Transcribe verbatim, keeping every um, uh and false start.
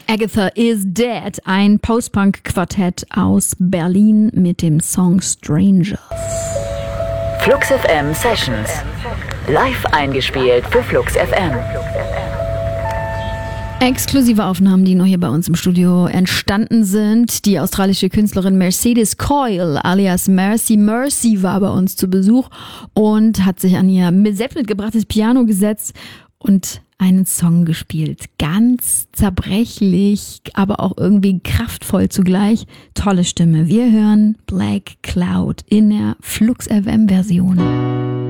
Agatha is Dead, ein Post-Punk-Quartett aus Berlin mit dem Song Strangers. Flux F M Sessions. Live eingespielt für Flux F M. Exklusive Aufnahmen, die nur hier bei uns im Studio entstanden sind. Die australische Künstlerin Mercedes Coyle alias Mercy Mercy war bei uns zu Besuch und hat sich an ihr selbst mitgebrachtes Piano gesetzt und einen Song gespielt. Ganz zerbrechlich, aber auch irgendwie kraftvoll zugleich. Tolle Stimme. Wir hören Black Cloud in der Flux F M Version.